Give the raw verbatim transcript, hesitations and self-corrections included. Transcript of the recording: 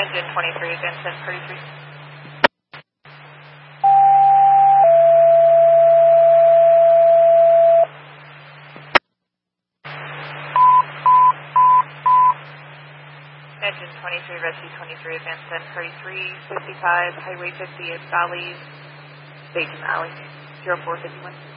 Engine twenty-three, advance ten thirty-three. Engine twenty-three, rescue twenty-three, advance ten thirty-three, fifty-five, Highway fifty at Valley, Station Alley, zero four fifty-one.